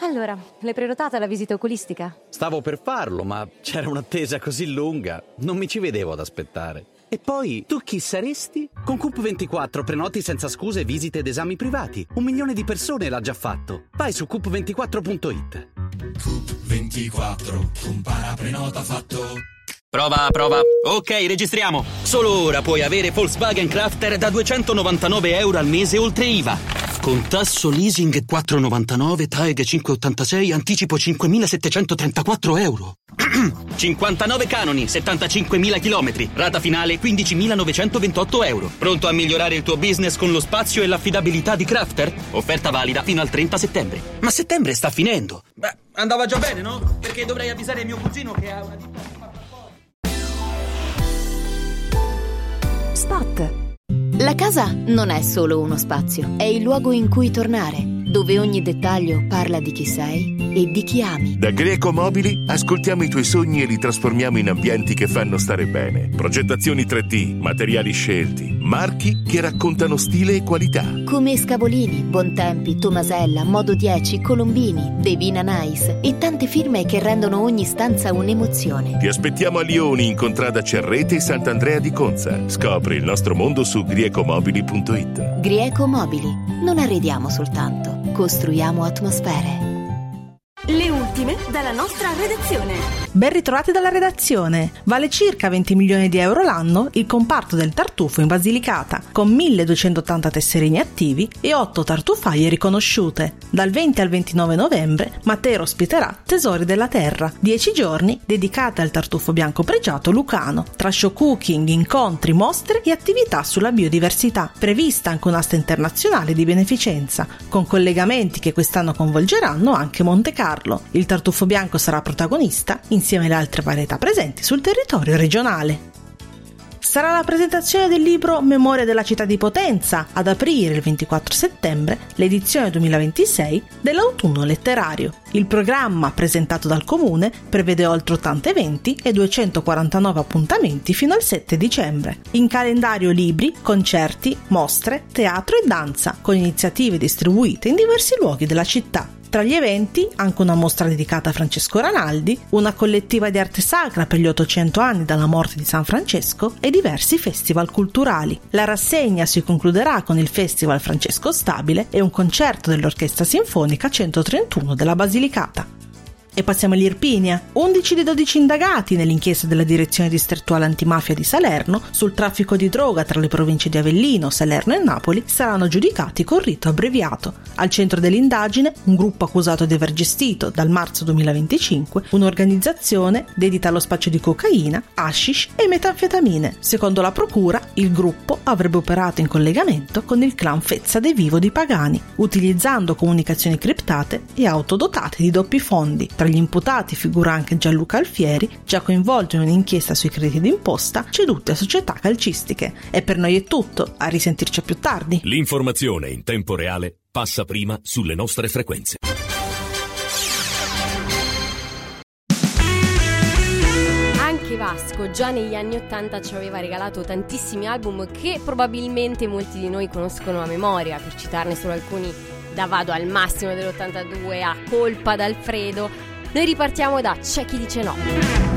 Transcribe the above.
Allora, l'hai prenotata la visita oculistica? Stavo per farlo, ma c'era un'attesa così lunga, non mi ci vedevo ad aspettare. E poi, tu chi saresti? Con Coop24 prenoti senza scuse visite ed esami privati. 1 milione di persone l'ha già fatto. Vai su coop24.it. Coop24, compara, prenota, fatto. Prova. Ok, registriamo. Solo ora puoi avere Volkswagen Crafter da €299 al mese oltre IVA. Con tasso leasing 4,99, TAEG 5,86, anticipo €5.734. 59 canoni, 75.000 chilometri, rata finale €15.928. Pronto a migliorare il tuo business con lo spazio e l'affidabilità di Crafter? Offerta valida fino al 30 settembre. Ma settembre sta finendo. Beh, andava già bene, no? Perché dovrei avvisare mio cugino che ha una ditta. Spot. La casa non è solo uno spazio, è il luogo in cui tornare, dove ogni dettaglio parla di chi sei e di chi ami. Da Greco Mobili ascoltiamo i tuoi sogni e li trasformiamo in ambienti che fanno stare bene. Progettazioni 3D, materiali scelti, marchi che raccontano stile e qualità. Come Scavolini, Bontempi, Tomasella, Modo 10, Colombini, Devina Nice e tante firme che rendono ogni stanza un'emozione. Ti aspettiamo a Lioni in contrada Cerrete e Sant'Andrea di Conza. Scopri il nostro mondo su griecomobili.it. Grieco Mobili. Non arrediamo soltanto, costruiamo atmosfere. Le ultime dalla nostra redazione. Ben ritrovati dalla redazione. Vale circa 20 milioni di euro l'anno il comparto del tartufo in Basilicata, con 1280 tesserini attivi e 8 tartufaie riconosciute. Dal 20 al 29 novembre Matera ospiterà Tesori della Terra, 10 giorni dedicati al tartufo bianco pregiato lucano, tra show cooking, incontri, mostre e attività sulla biodiversità. Prevista anche un'asta internazionale di beneficenza, con collegamenti che quest'anno coinvolgeranno anche Monte Carlo. Il tartufo bianco sarà protagonista insieme alle altre varietà presenti sul territorio regionale. Sarà la presentazione del libro Memoria della città di Potenza ad aprire il 24 settembre l'edizione 2026 dell'autunno letterario. Il programma presentato dal Comune prevede oltre 80 eventi e 249 appuntamenti fino al 7 dicembre. In calendario libri, concerti, mostre, teatro e danza, con iniziative distribuite in diversi luoghi della città. Tra gli eventi anche una mostra dedicata a Francesco Ranaldi, una collettiva di arte sacra per gli 800 anni dalla morte di San Francesco e diversi festival culturali. La rassegna si concluderà con il Festival Francesco Stabile e un concerto dell'Orchestra Sinfonica 131 della Basilicata. E passiamo all'Irpinia. 11 dei 12 indagati nell'inchiesta della Direzione Distrettuale Antimafia di Salerno sul traffico di droga tra le province di Avellino, Salerno e Napoli saranno giudicati con rito abbreviato. Al centro dell'indagine un gruppo accusato di aver gestito dal marzo 2025 un'organizzazione dedita allo spaccio di cocaina, hashish e metanfetamine. Secondo la procura, il gruppo avrebbe operato in collegamento con il clan Fezza De Vivo di Pagani, utilizzando comunicazioni criptate e auto dotate di doppi fondi. Tra gli imputati figura anche Gianluca Alfieri, già coinvolto in un'inchiesta sui crediti d'imposta ceduti a società calcistiche. E per noi è tutto, a risentirci più tardi. L'informazione in tempo reale passa prima sulle nostre frequenze. Anche Vasco già negli anni '80 ci aveva regalato tantissimi album che probabilmente molti di noi conoscono a memoria. Per citarne solo alcuni, da Vado al massimo dell'82 a Colpa d'Alfredo. Noi ripartiamo da C'è chi dice no.